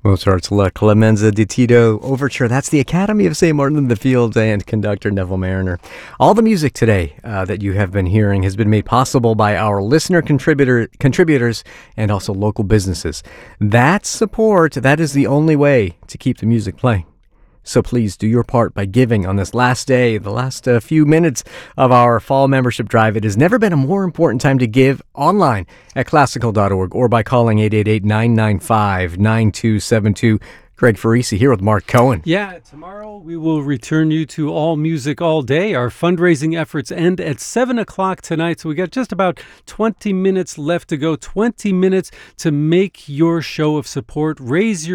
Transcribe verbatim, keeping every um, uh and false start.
Mozart's La Clemenza di Tito Overture. That's the Academy of Saint Martin in the Fields and conductor Neville Mariner. All the music today uh, that you have been hearing has been made possible by our listener contributor contributors and also local businesses. That support, that is the only way to keep the music playing. So please do your part by giving on this last day, the last uh, few minutes of our fall membership drive. It has never been a more important time to give online at classical dot org or by calling eight eight eight, nine nine five, nine two seven two. Greg Farisi here with Mark Cohen. Yeah, tomorrow we will return you to All Music All Day. Our fundraising efforts end at seven o'clock tonight, so we got just about twenty minutes left to go. twenty minutes to make your show of support. Raise your